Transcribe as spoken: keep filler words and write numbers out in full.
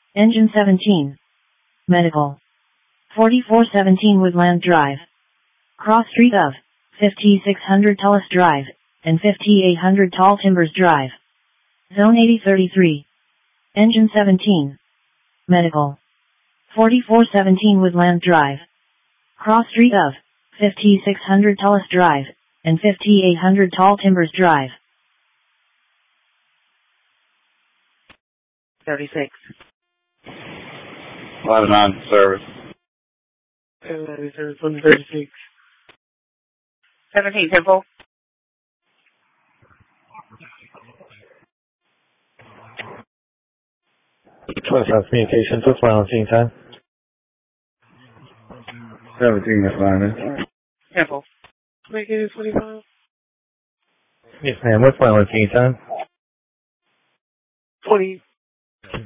Engine seventeen. Medical. forty-four seventeen Woodland Drive. Cross street of fifty-six hundred Tullis Drive and fifty-eight hundred Tall Timbers Drive. Zone eighty thirty-three. Engine seventeen. Medical. forty-four seventeen Woodland Drive. Cross street of fifty-six hundred Tullis Drive and fifty-eight hundred Tall Timbers Drive. thirty-six. eleven nine service. eleven service, one thirty-six. seventeen Temple. twenty-five communications with Valentine time. seventeen Atlanta. Temple. Make it twenty-five. Yes, ma'am. With Valentine time. twenty.